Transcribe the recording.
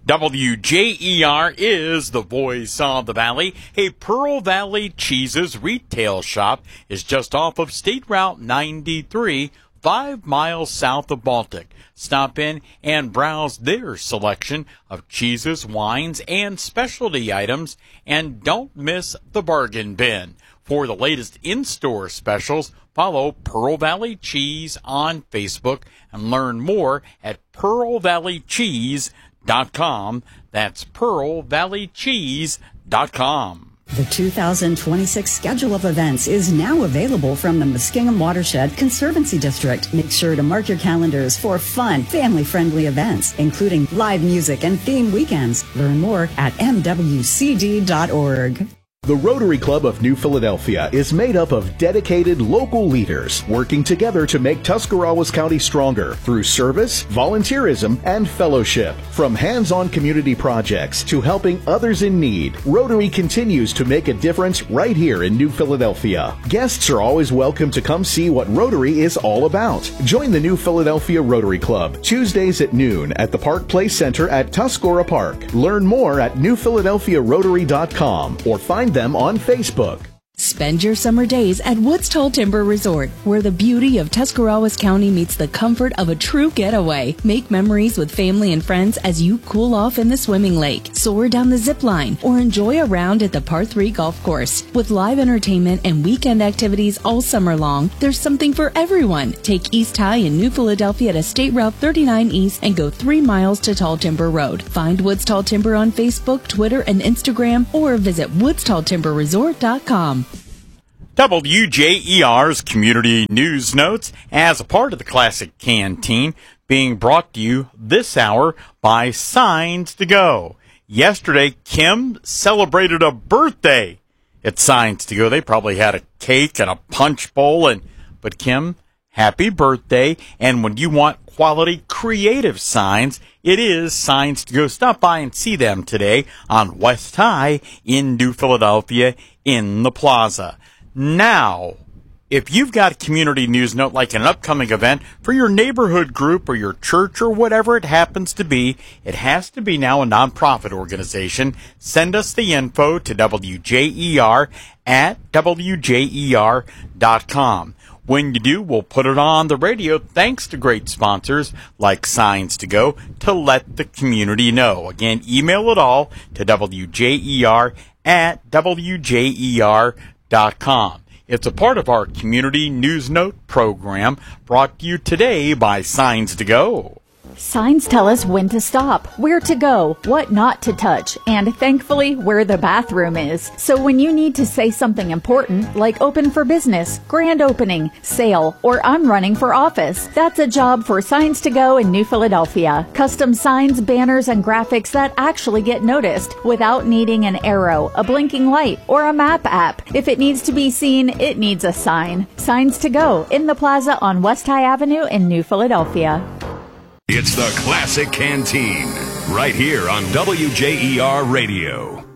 WJER is the voice of the Valley. A Pearl Valley Cheeses retail shop is just off of State Route 93, 5 miles south of Baltic. Stop in and browse their selection of cheeses, wines, and specialty items, and don't miss the bargain bin. For the latest in-store specials, follow Pearl Valley Cheese on Facebook and learn more at pearlvalleycheese.com. That's pearlvalleycheese.com. The 2026 schedule of events is now available from the Muskingum Watershed Conservancy District. Make sure to mark your calendars for fun, family-friendly events, including live music and theme weekends. Learn more at mwcd.org. The Rotary Club of New Philadelphia is made up of dedicated local leaders working together to make Tuscarawas County stronger through service, volunteerism, and fellowship. From hands-on community projects to helping others in need, Rotary continues to make a difference right here in New Philadelphia. Guests are always welcome to come see what Rotary is all about. Join the New Philadelphia Rotary Club Tuesdays at noon at the Park Place Center at Tuscarora Park. Learn more at newphiladelphiarotary.com or find them on Facebook. Spend your summer days at Woods Tall Timber Resort, where the beauty of Tuscarawas County meets the comfort of a true getaway. Make memories with family and friends as you cool off in the swimming lake, soar down the zip line, or enjoy a round at the Par 3 golf course. With live entertainment and weekend activities all summer long, there's something for everyone. Take East High in New Philadelphia to State Route 39 East and go 3 miles to Tall Timber Road. Find Woods Tall Timber on Facebook, Twitter, and Instagram, or visit woodstalltimberresort.com. WJER's Community News Notes as a part of the Classic Canteen, being brought to you this hour by Signs to Go. Yesterday, Kim celebrated a birthday at Signs to Go. They probably had a cake and a punch bowl, but Kim, happy birthday. And when you want quality creative signs, it is Signs to Go. Stop by and see them today on West High in New Philadelphia in the Plaza. Now, if you've got a community news note like an upcoming event for your neighborhood group or your church or whatever it happens to be, it has to be now a nonprofit organization. Send us the info to WJER at WJER.com. When you do, we'll put it on the radio thanks to great sponsors like Signs to Go to let the community know. Again, email it all to WJER at WJER.com. It's a part of our Community News Note program brought to you today by Signs to Go. Signs tell us when to stop, where to go, what not to touch, and thankfully where the bathroom is. So when you need to say something important like open for business, grand opening, sale, or I'm running for office, that's a job for Signs to Go in New Philadelphia. Custom signs, banners, and graphics that actually get noticed without needing an arrow, a blinking light, or a map app. If it needs to be seen, it needs a sign. Signs to Go in the Plaza on West High Avenue in New Philadelphia. It's the Classic Canteen, right here on WJER Radio.